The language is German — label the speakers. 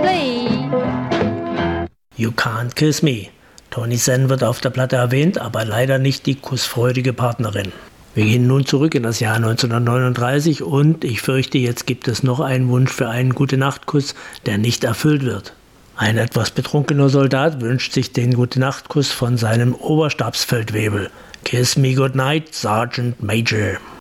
Speaker 1: play.
Speaker 2: You Can't Kiss Me. Tony Senn wird auf der Platte erwähnt, aber leider nicht die kussfreudige Partnerin. Wir gehen nun zurück in das Jahr 1939 und ich fürchte, jetzt gibt es noch einen Wunsch für einen Gute-Nacht-Kuss, der nicht erfüllt wird. Ein etwas betrunkener Soldat wünscht sich den Gute-Nacht-Kuss von seinem Oberstabsfeldwebel. Kiss me goodnight, Sergeant Major.